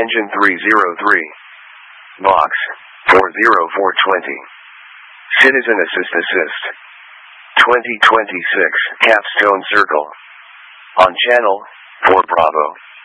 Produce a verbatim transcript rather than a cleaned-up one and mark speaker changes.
Speaker 1: engine three zero three. Box, four zero four twenty. Citizen assist assist. twenty twenty-six, Capstone Circle. On channel, four Bravo.